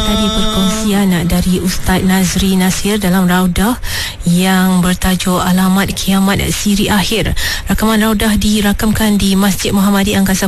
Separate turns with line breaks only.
tadi perkongsian dari Ustaz Nazri Nasir dalam Raudah yang bertajuk Alamat Kiamat Siri Akhir. Rakaman Raudah dirakamkan di Masjid Muhammadiyah Angkasa